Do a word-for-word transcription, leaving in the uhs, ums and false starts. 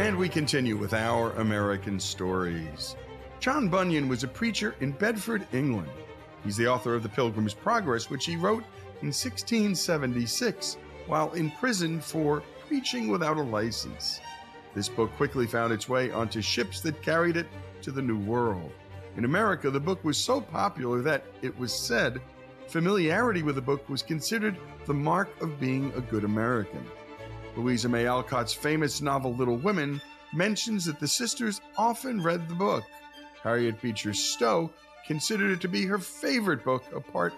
And we continue with our American stories. John Bunyan was a preacher in Bedford, England. He's the author of The Pilgrim's Progress, which he wrote in sixteen seventy-six while in prison for preaching without a license. This book quickly found its way onto ships that carried it to the New World. In America, the book was so popular that, it was said, familiarity with the book was considered the mark of being a good American. Louisa May Alcott's famous novel Little Women mentions that the sisters often read the book. Harriet Beecher Stowe considered it to be her favorite book apart